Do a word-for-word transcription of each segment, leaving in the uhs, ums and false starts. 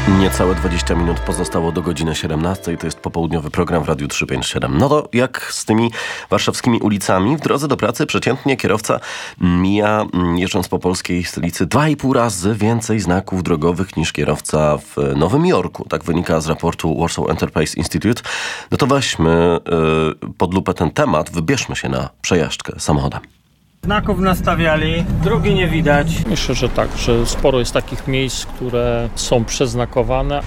Niecałe dwadzieścia minut pozostało do godziny siedemnastej. To jest popołudniowy program w Radiu trzysta pięćdziesiąt siedem. No to jak z tymi warszawskimi ulicami? W drodze do pracy przeciętnie kierowca mija, jeżdżąc po polskiej stolicy, dwa i pół razy więcej znaków drogowych niż kierowca w Nowym Jorku. Tak wynika z raportu Warsaw Enterprise Institute. No to weźmy yy, pod lupę ten temat, wybierzmy się na przejażdżkę samochodem. Znaków nastawiali, drogi nie widać. Myślę, że tak, że sporo jest takich miejsc, które są przeznakowane.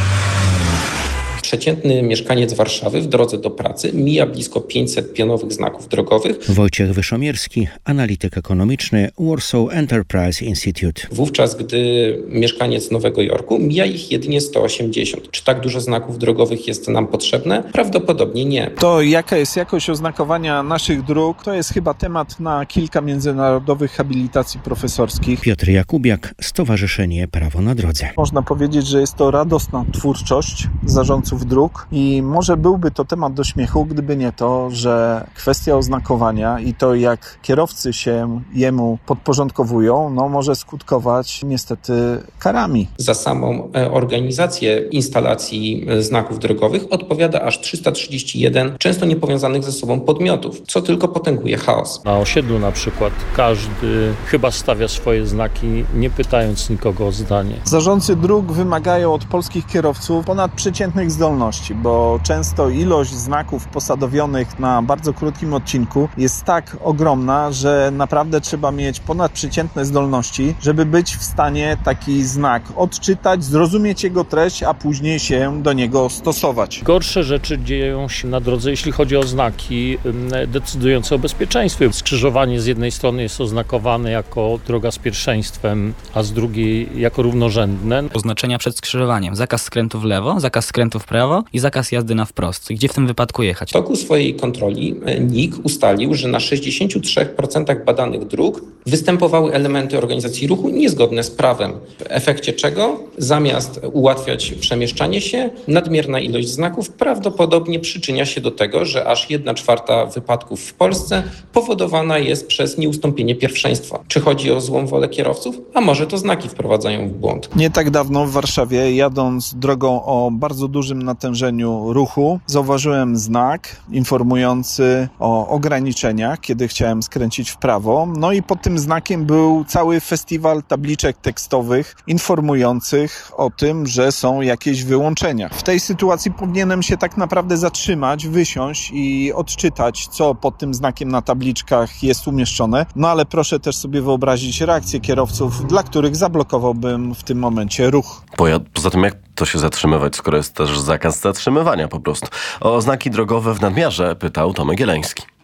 Przeciętny mieszkaniec Warszawy w drodze do pracy mija blisko pięćset pionowych znaków drogowych. Wojciech Wyszomierski, analityk ekonomiczny Warsaw Enterprise Institute. Wówczas, gdy mieszkaniec Nowego Jorku mija ich jedynie sto osiemdziesiąt. Czy tak dużo znaków drogowych jest nam potrzebne? Prawdopodobnie nie. To jaka jest jakość oznakowania naszych dróg, to jest chyba temat na kilka międzynarodowych habilitacji profesorskich. Piotr Jakubiak, Stowarzyszenie Prawo na Drodze. Można powiedzieć, że jest to radosna twórczość zarządców dróg i może byłby to temat do śmiechu, gdyby nie to, że kwestia oznakowania i to, jak kierowcy się jemu podporządkowują, no może skutkować niestety karami. Za samą organizację instalacji znaków drogowych odpowiada aż trzysta trzydzieści jeden często niepowiązanych ze sobą podmiotów, co tylko potęguje chaos. Na osiedlu na przykład każdy chyba stawia swoje znaki, nie pytając nikogo o zdanie. Zarządcy dróg wymagają od polskich kierowców ponadprzeciętnych zdolności, bo często ilość znaków posadowionych na bardzo krótkim odcinku jest tak ogromna, że naprawdę trzeba mieć ponadprzeciętne zdolności, żeby być w stanie taki znak odczytać, zrozumieć jego treść, a później się do niego stosować. Gorsze rzeczy dzieją się na drodze, jeśli chodzi o znaki decydujące o bezpieczeństwie. Skrzyżowanie z jednej strony jest oznakowane jako droga z pierwszeństwem, a z drugiej jako równorzędne. Oznaczenia przed skrzyżowaniem. Zakaz skrętu w lewo, zakaz skrętu w prawo i zakaz jazdy na wprost. Gdzie w tym wypadku jechać? W toku swojej kontroli N I K ustalił, że na sześćdziesiąt trzy procent badanych dróg występowały elementy organizacji ruchu niezgodne z prawem. W efekcie czego zamiast ułatwiać przemieszczanie się, nadmierna ilość znaków prawdopodobnie przyczynia się do tego, że aż jedna czwarta wypadków w Polsce powodowana jest przez nieustąpienie pierwszeństwa. Czy chodzi o złą wolę kierowców? A może to znaki wprowadzają w błąd? Nie tak dawno w Warszawie, jadąc drogą o bardzo dużym natężeniu ruchu, zauważyłem znak informujący o ograniczeniach, kiedy chciałem skręcić w prawo. No i pod tym znakiem był cały festiwal tabliczek tekstowych informujących o tym, że są jakieś wyłączenia. W tej sytuacji powinienem się tak naprawdę zatrzymać, wysiąść i odczytać, co pod tym znakiem na tabliczkach jest umieszczone. No ale proszę też sobie wyobrazić reakcję kierowców, dla których zablokowałbym w tym momencie ruch. Poza tym jak to się zatrzymywać, skoro jest też zakaz zatrzymywania po prostu? O znaki drogowe w nadmiarze pytał Tomek Jeleński.